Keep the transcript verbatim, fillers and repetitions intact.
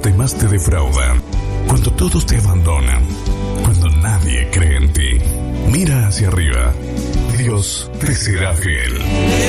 demás te defraudan, cuando todos te abandonan, cuando nadie cree en ti. Mira hacia arriba. Dios te será fiel.